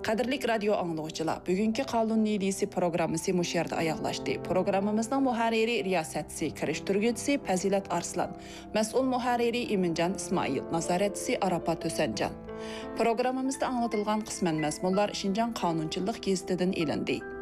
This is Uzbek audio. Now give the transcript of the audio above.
Qadirlik radio anglagıçılar, bugünkü Qanun Nilisi programmasi mush yerda oyoqlashdi. Programmamizning muharriri riyosatchisi, kirishtiruvchisi Fazilat Arslan, mas'ul muharriri Iminjon Ismoil, nazoratchisi Arafat To'sanjon. Programmamizda anlatilgan qisman mazmunlar Shinjon qonunchilik gazetidan ilindi.